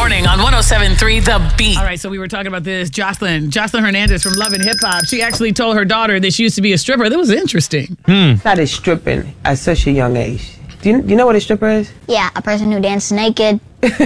morning on 107.3 The Beat. All right, so we were talking about this. Jocelyn Hernandez from Love and Hip Hop. She actually told her daughter that she used to be a stripper. That was interesting. Started stripping at such a young age. Do you know what a stripper is? Yeah, a person who dances naked.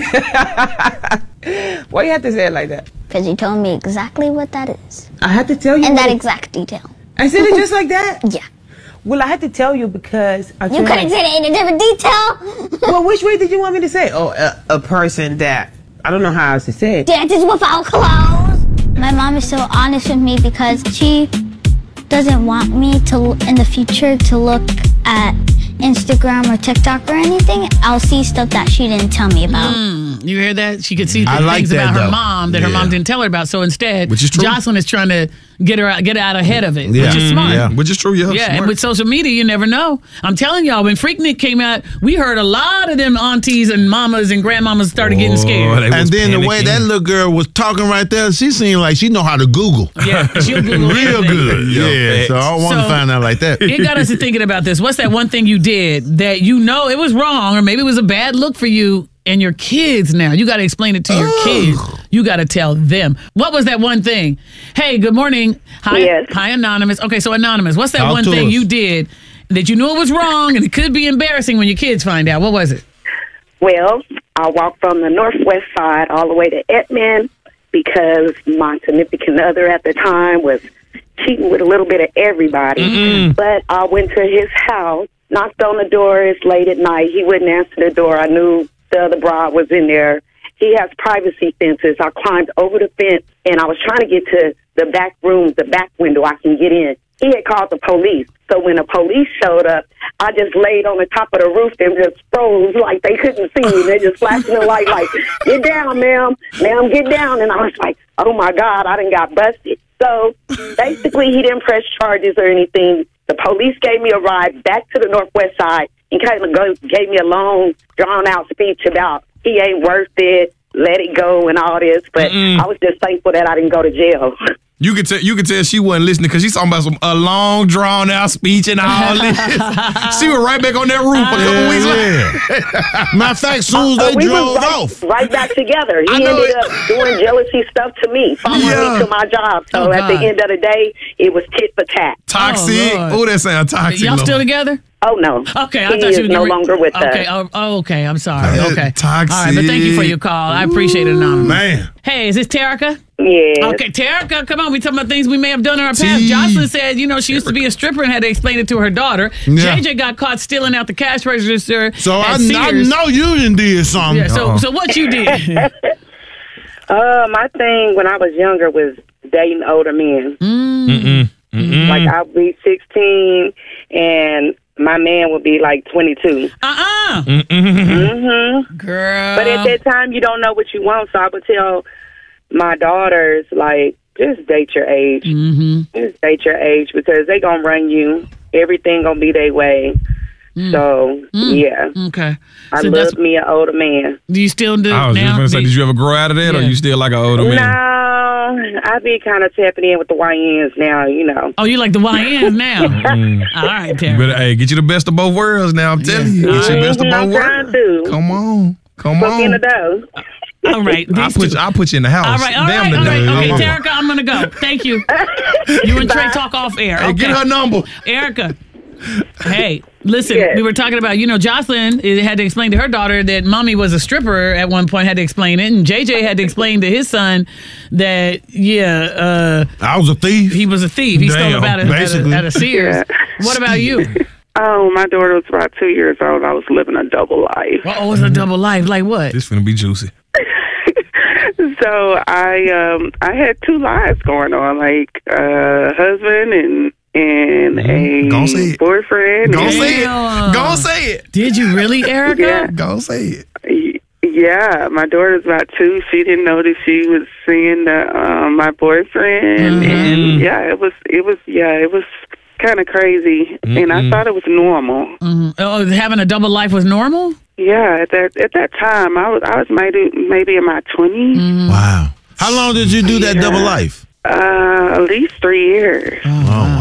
Why you have to say it like that? Because you told me exactly what that is. I had to tell you. In that exact detail. I said it just like that? Yeah. Well, I had to tell you because I You couldn't say it in a different detail. Well, which way did you want me to say it? Oh, a person that, I don't know how else to say it. Dances without clothes. My mom is so honest with me because she doesn't want me to, in the future, to look at Instagram or TikTok or anything. I'll see stuff that she didn't tell me about. You hear that? She could see like things that, about her though. mom that her mom didn't tell her about. So instead, Which is true. Jocelyn is trying to get out ahead of it, which is smart. Yeah, which is true. Yeah, Yeah, smart. and with social media, you never know. I'm telling y'all, when Freaknik came out, we heard a lot of them aunties and mamas and grandmamas started getting scared. And then the way that little girl was talking right there, she seemed like she know how to Google. Yeah, she'll Google Real everything. good. Yeah, so I want to So- find out like that. It got us to thinking about this. What's that one thing you did that you know it was wrong, or maybe it was a bad look for you and your kids now? You got to explain it to your kids. You got to tell them. What was that one thing? Hey, good morning. Hi, Yes. Hi, Anonymous. Okay, so Anonymous, what's that Talk one to thing us. you did that you knew it was wrong and it could be embarrassing when your kids find out? What was it? Well, I walked from the northwest side all the way to Edmond because my significant other at the time was cheating with a little bit of everybody. But I went to his house, knocked on the door. It's late at night. He wouldn't answer the door. I knew the other bride was in there. He has privacy fences. I climbed over the fence, and I was trying to get to the back room, the back window I can get in. He had called the police. So when the police showed up, I just laid on the top of the roof and just froze like they couldn't see me. They just flashing the light like, get down, ma'am. Ma'am, get down. And I was like, oh, my God, I done got busted. So basically he didn't press charges or anything. The police gave me a ride back to the northwest side and kind of gave me a long, drawn-out speech about he ain't worth it, let it go and all this. But I was just thankful that I didn't go to jail. You could tell she wasn't listening because she's talking about a long drawn out speech and all this. She was right back on that roof a couple weeks later. Matter of fact, soon as they we drove was off. right back together. He I know ended it. up doing jealousy stuff to me, following me to my job. So Oh, at the God. end of the day, it was tit for tat. Toxic. Lord. Oh, that sound toxic. Y'all still Lord. together? Oh, no. Okay, I he thought is you were no longer with okay. us. Okay. I'm sorry. Okay. Toxic. All right, but thank you for your call. I appreciate it, Anonymous. Man. Hey, is this Terica? Yeah. Okay, Terica, come on. We talking about things we may have done in our past. Gee. Jocelyn said, she used to be a stripper and had to explain it to her daughter. Yeah. JJ got caught stealing out the cash register. So at I Sears. know you done did something. Yeah, so what you did? My thing when I was younger was dating older men. Like I'd be 16 and my man would be like 22. Girl. But at that time, you don't know what you want. So I would tell my daughters, like, just date your age. Just date your age because they going to run you. Everything going to be their way. So, yeah. Okay. I So love me an older man. do you still do I was just now? going to say, did you ever grow out of that or Yeah. you still like an older No, man? I be kind of tapping in with the YNs now, Oh, you like the YNs now? All right, Terica. But hey, get you the best of both worlds now. I'm telling you. Get you the best of I'm both trying worlds. to. Come on. Come Book in the on. dough. All right. I'll put you in the house. All right. Damn the Okay, name. Terica, I'm going to go. Thank you. You and Trey talk off air. Hey, Okay. get her number. Erica. Hey, listen, Yes. we were talking about, Jocelyn had to explain to her daughter that mommy was a stripper at one point, had to explain it. And JJ had to explain to his son that, I was a thief. he was a thief. He stole Damn, about basically. at a Sears. What about you? Oh, my daughter was about 2 years old. I was living a double life. What was a double life? Like what? This finna be juicy. So I had two lives going on, like a husband and Gonna say a it. boyfriend. Go say it. Damn. Go say it. Did you really, Erica? Yeah. Go say it. Yeah, my daughter's about 2. She didn't know that she was seeing my boyfriend, and it was kind of crazy, and I thought it was normal. Oh, having a double life was normal? Yeah, at that time, I was maybe in my 20s. Wow. How long did you do that double life? At least 3 years. Oh,